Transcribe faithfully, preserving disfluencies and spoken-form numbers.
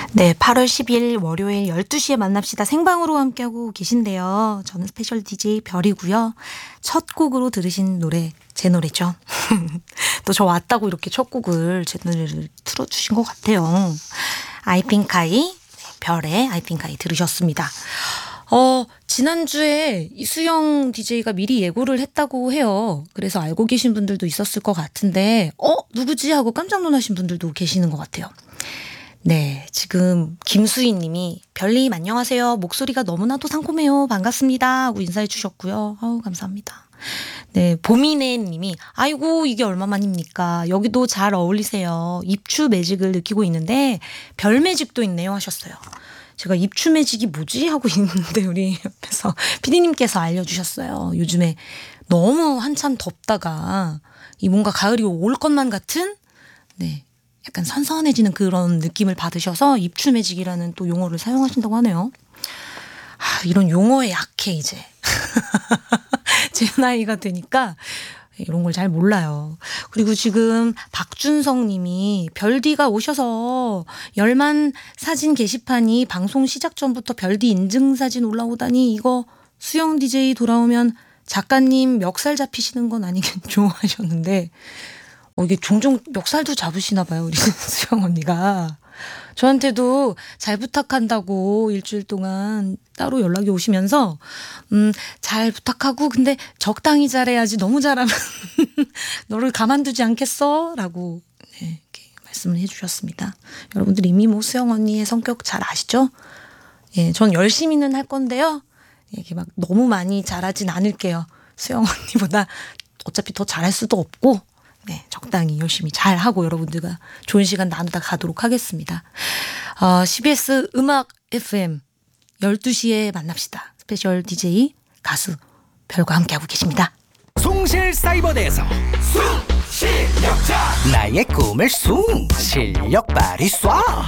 네, 팔월 십일 월요일 열두 시에 만납시다 생방으로 함께하고 계신데요. 저는 스페셜 디제이 별이고요. 첫 곡으로 들으신 노래 제 노래죠. 또 저 왔다고 이렇게 첫 곡을 제 노래를 틀어주신 것 같아요. 아이핑카이, 별의 아이핑카이 들으셨습니다. 어, 지난주에 이수영 디제이가 미리 예고를 했다고 해요. 그래서 알고 계신 분들도 있었을 것 같은데 어? 누구지? 하고 깜짝 놀라신 분들도 계시는 것 같아요. 네, 지금 김수희 님이 별님 안녕하세요. 목소리가 너무나도 상콤해요. 반갑습니다. 하고 인사해 주셨고요. 아우 감사합니다. 네, 보미네 님이 아이고 이게 얼마만입니까. 여기도 잘 어울리세요. 입추 매직을 느끼고 있는데 별 매직도 있네요 하셨어요. 제가 입추 매직이 뭐지? 하고 있는데 우리 옆에서 피디님께서 알려주셨어요. 요즘에 너무 한참 덥다가 이 뭔가 가을이 올 것만 같은 네. 약간 선선해지는 그런 느낌을 받으셔서 입추 매직이라는 또 용어를 사용하신다고 하네요. 아, 이런 용어에 약해 이제. 제 나이가 되니까 이런 걸 잘 몰라요. 그리고 지금 박준성 님이 별디가 오셔서 열만 사진 게시판이 방송 시작 전부터 별디 인증사진 올라오다니 이거 수영 디제이 돌아오면 작가님 멱살 잡히시는 건 아니겠죠 하셨는데 어, 이게 종종 멱살도 잡으시나 봐요, 우리 수영 언니가. 저한테도 잘 부탁한다고 일주일 동안 따로 연락이 오시면서 음, 잘 부탁하고 근데 적당히 잘해야지 너무 잘하면 너를 가만두지 않겠어? 라고 네, 이렇게 말씀을 해주셨습니다. 여러분들 이미 뭐 수영 언니의 성격 잘 아시죠? 예, 전 열심히는 할 건데요. 이렇게 막 너무 많이 잘하진 않을게요. 수영 언니보다 어차피 더 잘할 수도 없고 네, 적당히 열심히 잘하고 여러분들과 좋은 시간 나누다 가도록 하겠습니다. 어, 씨비에스 음악 에프엠 열두 시에 만납시다. 스페셜 디제이 가수 별과 함께하고 계십니다. 숭실사이버대에서 숭실력자 나의 꿈을 숭 실력 발휘 쏴